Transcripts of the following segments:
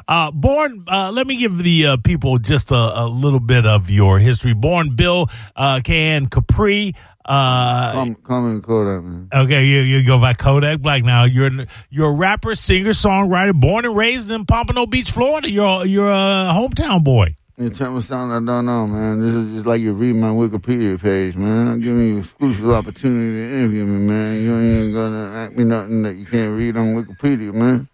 Let me give the people just a little bit of your history. Born Bill Can Capri. Coming Kodak, man. Okay, you go by Kodak Black now. You're a rapper, singer, songwriter, born and raised in Pompano Beach, Florida. You're a hometown boy. In terms of sound, I don't know, man. This is just like you read my Wikipedia page, man. I'm giving you exclusive opportunity to interview me, man. You ain't gonna ask me nothing that you can't read on Wikipedia, man.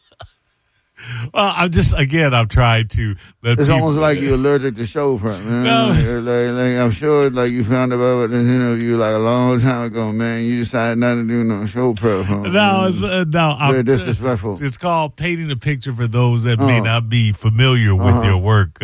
Well, I'm trying to let It's people... almost like you're allergic to show front, man. No. Like, I'm sure, like, you found out about this interview, like, a long time ago, man. You decided not to do no show prep, huh? Very disrespectful. It's called painting a picture for those that may not be familiar with your work,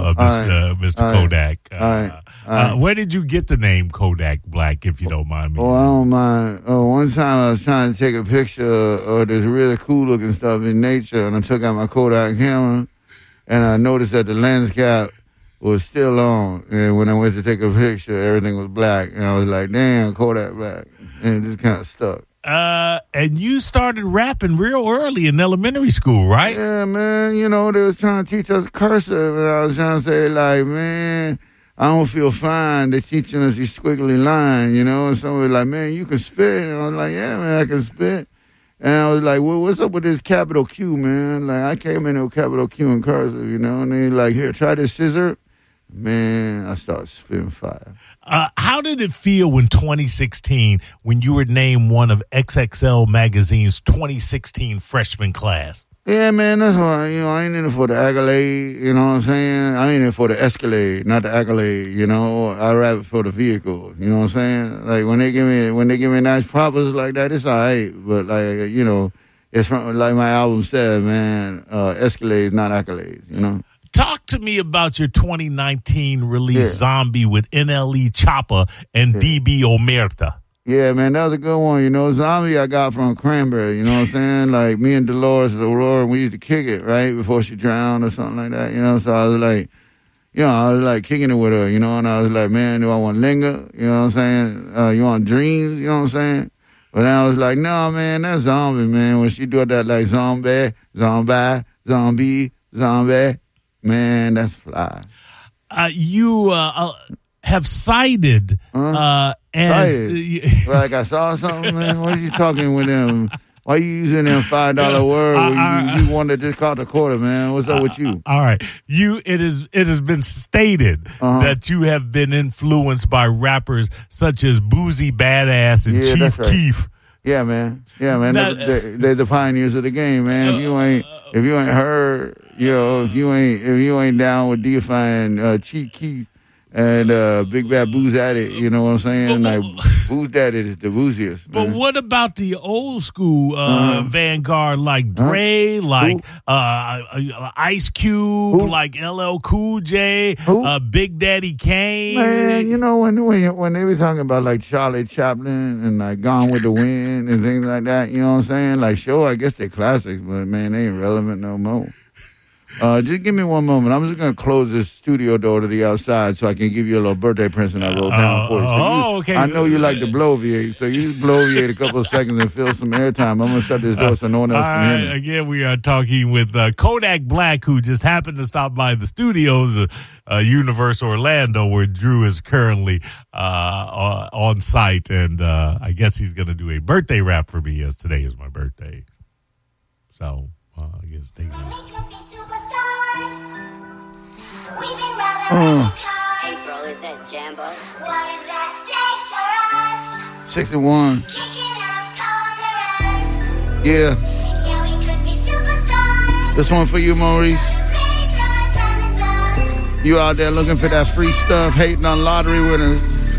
Mr. Kodak. Where did you get the name Kodak Black, if you don't mind me? Oh, I don't mind. One time I was trying to take a picture of this really cool-looking stuff in nature, and I took out my Kodak camera, and I noticed that the lens cap was still on. And when I went to take a picture, everything was black. And I was like, damn, Kodak Black. And it just kind of stuck. And you started rapping real early in elementary school, right? Yeah, man. You know, they was trying to teach us cursive, and I was trying to say, like, man, I don't feel fine. They're teaching us these squiggly lines, you know? And somebody was like, man, you can spit. And I was like, yeah, man, I can spit. And I was like, well, what's up with this capital Q, man? Like, I came in with capital Q in cursive, you know? And they like, here, try this scissor. Man, I started spitting fire. How did it feel in 2016 when you were named one of XXL Magazine's 2016 freshman class? Yeah, man, that's why, you know, I ain't in it for the accolade, you know what I'm saying? I ain't in it for the escalade, not the accolade, you know? I rap for the vehicle, you know what I'm saying? Like, when they give me nice props like that, it's all right. But, like, you know, it's from, like my album said, man, escalade, not accolades, you know? Talk to me about your 2019 release, Zombie, with NLE Choppa and DB Omerta. Yeah, man, that was a good one. You know, Zombie I got from Cranberry, you know what I'm saying? Like, me and Dolores Aurora, we used to kick it, right, before she drowned or something like that, you know? So I was like, you know, I was like kicking it with her, you know? And I was like, man, do I want linger? You know what I'm saying? You want dreams? You know what I'm saying? But then I was like, no, man, that's Zombie, man. When she do that, like, zombie, man, that's fly. You have cited as like I saw something, man. What are you talking with them? Why you using them $5 words? You want to just call the quarter, man? What's up with you? All right, it has been stated that you have been influenced by rappers such as Boozy Badass and Chief Keef. Yeah, man. Yeah, man. They're the pioneers of the game, man. If you ain't heard, you know, if you ain't down with deifying Chief Keef and Big Bad Booze Addict, you know what I'm saying? Like, Booze Addict is the booziest. But what about the old school vanguard like Dre, like Ice Cube, like LL Cool J, Big Daddy Kane? Man, you know, when they were talking about like Charlie Chaplin and like Gone with the Wind and things like that, you know what I'm saying? Like, sure, I guess they're classics, but man, they ain't relevant no more. Just give me one moment. I'm just going to close this studio door to the outside so I can give you a little birthday present I wrote down for you. So okay. I know you like to bloviate, so you just bloviate a couple of seconds and fill some airtime. I'm going to shut this door so no one else can hear me. Again, we are talking with Kodak Black, who just happened to stop by the studios, Universal Orlando, where Drew is currently on site. And I guess he's going to do a birthday rap for me, as today is my birthday. So, I guess take it. April, is that Jambo? What is that stage for us? 61. Yeah. Yeah, we could be superstars. This one for you, Maurice. You out there looking for that free stuff, hating on lottery winners.